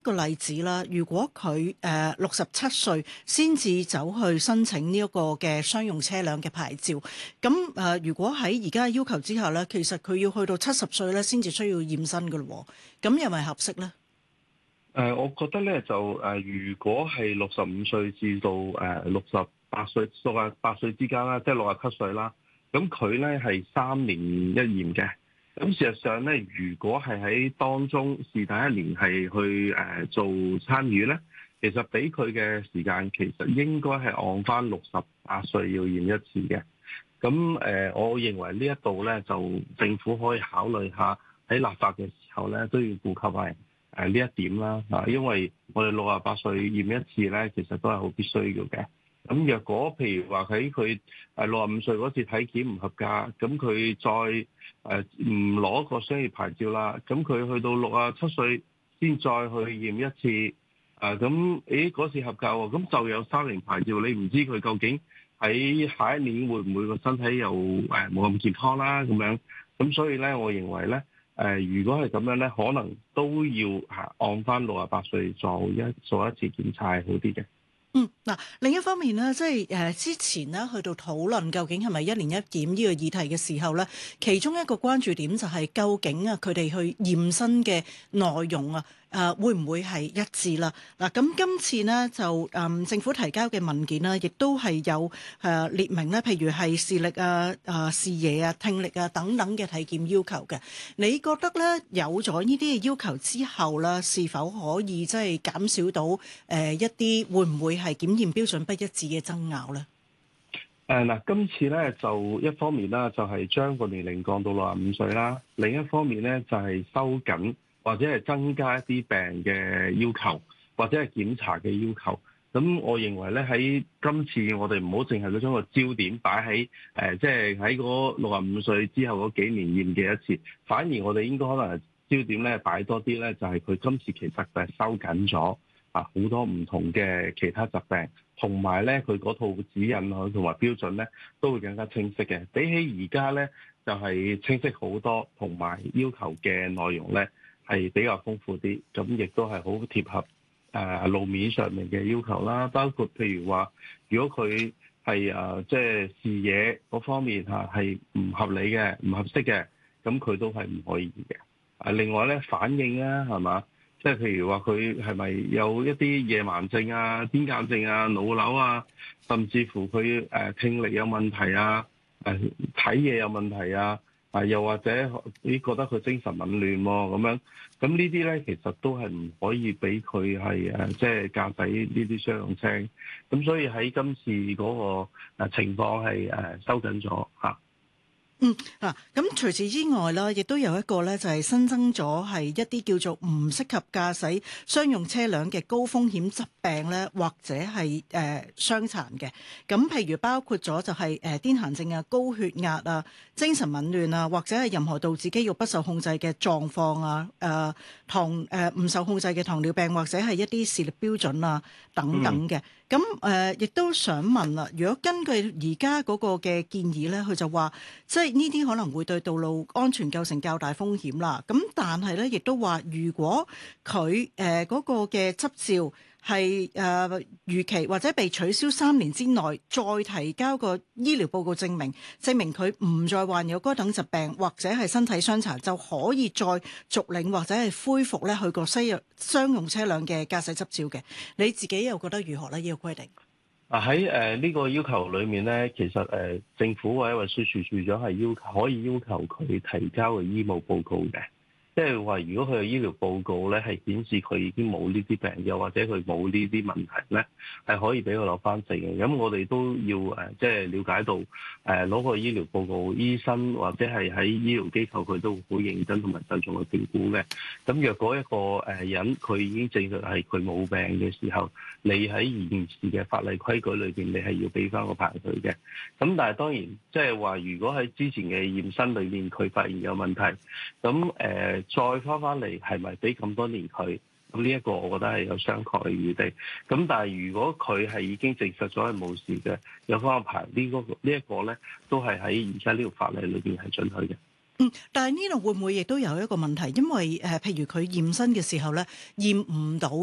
個例子啦，如果佢67歲先至走去申請呢一個嘅商用車輛嘅牌照，咁如果喺而家嘅要求之下咧，其實佢要去到70歲咧先至需要驗身㗎咯，咁又咪合適咧？ 我覺得咧就如果係65歲至到68歲、68歲之間啦，即係67歲啦，咁佢咧係3年一驗嘅。咁事實上咧，如果係喺當中是但一年係去做參與咧，其實俾佢嘅時間其實應該係按翻68歲要驗一次嘅。咁我認為呢一度咧就政府可以考慮下喺立法嘅時候咧都要顧及埋呢一點啦。因為我哋68歲驗一次咧，其實都係好必須要嘅。咁若果譬如話喺佢65歲嗰次體檢唔合格，咁佢再唔攞個商業牌照啦，咁佢去到67歲先再去驗一次，咁嗰次合格喎，咁就有3年牌照，你唔知佢究竟喺下一年會唔會個身體又冇咁健康啦咁樣，咁所以咧，我認為咧如果係咁樣咧，可能都要按翻68歲做一次檢查係好啲嘅。 嗱，另一方面咧，即係之前咧去到討論究竟係咪一年一檢呢個議題嘅時候咧，其中一個關注點就係究竟佢哋去驗身嘅內容會唔會係一致啦？嗱，咁今次呢，就政府提交嘅文件呢，亦都係有列明咧，譬如係視力視野聽力等等嘅體檢要求嘅。你覺得咧有咗呢啲嘅要求之後咧，是否可以即係減少到一啲會唔會係檢驗標準不一致嘅爭拗咧？ 今次咧就一方面啦，就係將個年齡降到65歲啦；另一方面咧就係收緊或者係增加一啲病嘅要求，或者係檢查嘅要求。咁我認為咧喺今次我哋唔好淨係將個焦點擺喺即係喺嗰65歲之後嗰幾年驗嘅一次，反而我哋應該可能係焦點咧擺多啲咧，就係佢今次其實就係收緊咗好多唔同嘅其他疾病。同埋咧，佢嗰套指引同埋標準咧，都會更加清晰嘅。比起而家咧，就係清晰好多，同埋要求嘅內容咧係比較豐富啲。咁亦都係好貼合路面上面嘅要求啦。包括譬如話，如果佢係即係視野嗰方面係唔合理嘅、唔合適嘅，咁佢都係唔可以嘅。另外咧，反應啊，係嘛？即係譬如話佢係咪有一啲夜盲症啊、癲癇症啊、腦瘤啊，甚至乎佢聽力有問題啊、睇嘢有問題啊，又或者你覺得佢精神紊亂喎咁樣，咁呢啲咧其實都係唔可以俾佢係即係駕駛呢啲商用車。咁所以喺今次嗰個情況係收緊咗嚇。 咁除此之外啦，亦都有一個咧，就係新增咗係一啲叫做唔適合駕駛商用車輛嘅高風險疾病咧，或者係傷殘嘅。咁譬如包括咗就係癲癇症啊、高血壓啊、精神紊亂啊，或者係任何導致肌肉不受控制嘅狀況啊、唔受控制嘅糖尿病或者係一啲視力標準啊等等嘅。咁亦都想問啦，如果根據而家嗰個嘅建議咧，佢就話即係呢啲可能會對道路安全構成較大風險啦。咁但係咧，亦都話如果佢嗰個嘅執照係逾期或者被取消3年之內，再提交個醫療報告證明佢唔再患有該等疾病或者係身體傷殘，就可以再續領或者係恢復咧佢個商用車輛嘅駕駛執照嘅。你自己又覺得如何呢？呢個規定喺呢個要求裏面咧，其實政府或者運輸署署長係可以要求佢提交個醫務報告嘅。即係話，如果佢嘅醫療報告咧係顯示佢已經冇呢啲病，又或者佢冇呢啲問題咧，係可以俾佢攞翻證嘅。咁我哋都要即係了解到攞個醫療報告，醫生或者係喺醫療機構佢都好認真同埋慎重去評估嘅。咁若果一個人佢已經證實係佢冇病嘅時候，你喺現時嘅法例規矩裏邊，你係要俾翻個牌佢嘅。咁但係當然，即係話如果喺之前嘅驗身裏面佢發現有問題，咁再翻嚟係咪俾咁多年佢？咁呢一個我覺得係有商榷嘅餘地。咁但係如果佢係已經證實咗係冇事嘅，有翻個牌呢一個咧，都係喺而家呢條法例裏邊係准許嘅。 但係呢度會唔會亦都有一個問題？因為譬如佢驗身嘅時候咧，驗唔到